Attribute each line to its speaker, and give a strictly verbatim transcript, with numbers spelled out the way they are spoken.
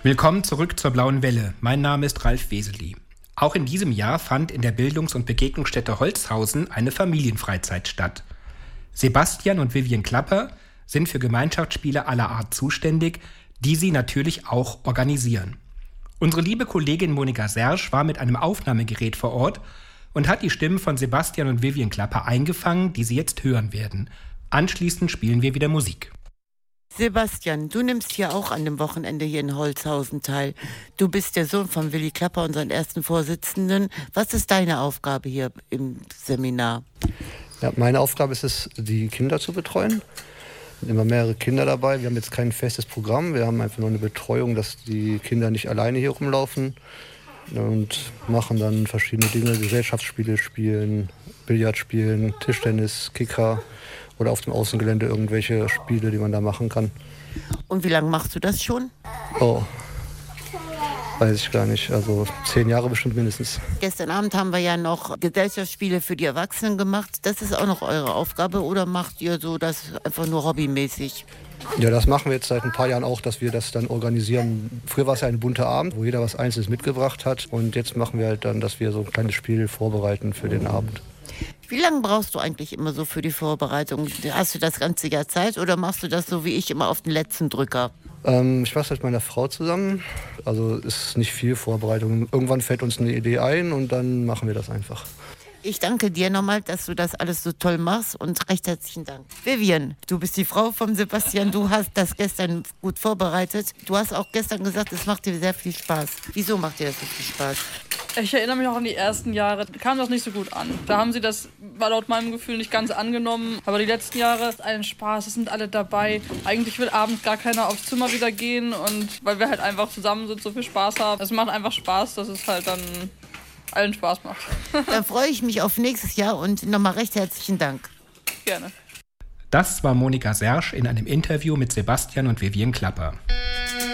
Speaker 1: Willkommen zurück zur Blauen Welle. Mein Name ist Ralf Weseli. Auch in diesem Jahr fand in der Bildungs- und Begegnungsstätte Holzhausen eine Familienfreizeit statt. Sebastian und Vivian Klapper sind für Gemeinschaftsspiele aller Art zuständig, die sie natürlich auch organisieren. Unsere liebe Kollegin Monika Sersch war mit einem Aufnahmegerät vor Ort und hat die Stimmen von Sebastian und Vivian Klapper eingefangen, die Sie jetzt hören werden. Anschließend spielen wir wieder Musik.
Speaker 2: Sebastian, du nimmst hier auch an dem Wochenende hier in Holzhausen teil. Du bist der Sohn von Willi Klapper, unseren ersten Vorsitzenden. Was ist deine Aufgabe hier im Seminar?
Speaker 3: Ja, meine Aufgabe ist es, die Kinder zu betreuen. Es sind immer mehrere Kinder dabei. Wir haben jetzt kein festes Programm. Wir haben einfach nur eine Betreuung, dass die Kinder nicht alleine hier rumlaufen. Und machen dann verschiedene Dinge, Gesellschaftsspiele spielen, Billard spielen, Tischtennis, Kicker oder auf dem Außengelände irgendwelche Spiele, die man da machen kann.
Speaker 2: Und wie lange machst du das schon?
Speaker 3: Oh, weiß ich gar nicht. Also zehn Jahre bestimmt mindestens.
Speaker 2: Gestern Abend haben wir ja noch Gesellschaftsspiele für die Erwachsenen gemacht. Das ist auch noch eure Aufgabe oder macht ihr so das einfach nur hobbymäßig?
Speaker 3: Ja, das machen wir jetzt seit ein paar Jahren auch, dass wir das dann organisieren. Früher war es ja ein bunter Abend, wo jeder was Einzelnes mitgebracht hat. Und jetzt machen wir halt dann, dass wir so ein kleines Spiel vorbereiten für den Abend.
Speaker 2: Wie lange brauchst du eigentlich immer so für die Vorbereitung? Hast du das ganze Jahr Zeit oder machst du das so wie ich immer auf den letzten Drücker?
Speaker 3: Ähm, ich mache es mit meiner Frau zusammen. Also ist nicht viel Vorbereitung. Irgendwann fällt uns eine Idee ein und dann machen wir das einfach.
Speaker 2: Ich danke dir nochmal, dass du das alles so toll machst und recht herzlichen Dank. Vivian, du bist die Frau von Sebastian, du hast das gestern gut vorbereitet. Du hast auch gestern gesagt, es macht dir sehr viel Spaß. Wieso macht dir das so viel Spaß?
Speaker 4: Ich erinnere mich auch an die ersten Jahre, da kam das nicht so gut an. Da haben sie das, war laut meinem Gefühl, nicht ganz angenommen. Aber die letzten Jahre ist allen Spaß, es sind alle dabei. Eigentlich will abends gar keiner aufs Zimmer wieder gehen und weil wir halt einfach zusammen sind, so viel Spaß haben. Es macht einfach Spaß, dass es halt dann allen Spaß macht.
Speaker 2: Dann freue ich mich auf nächstes Jahr und nochmal recht herzlichen Dank.
Speaker 4: Gerne.
Speaker 1: Das war Monika Sersch in einem Interview mit Sebastian und Vivian Klapper.